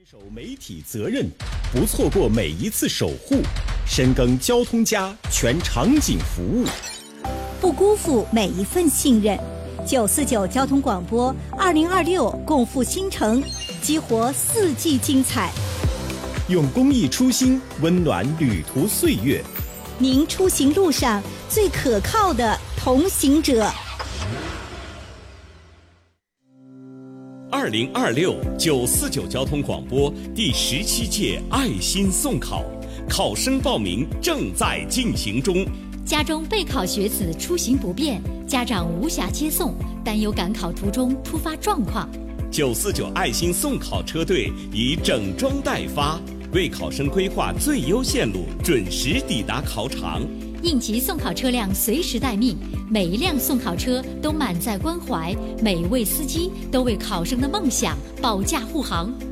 守媒体责任，不错过每一次守护，深耕交通家全场景服务， 不辜负每一份信任。949交通广播2026共赴新城，激活4季精彩。 用公益初心温暖旅途岁月。 您出行路上最可靠的同行者。 2026-949交通广播第17届爱心送考，考生报名正在进行中。 家中备考学子出行不便，家长无暇接送，担忧赶考途中突发状况。 949爱心送考车队已整装待发，为考生规划最优线路，准时抵达考场。 应急送考车辆随时待命，每一辆送考车都满载关怀，每一位司机都为考生的梦想保驾护航。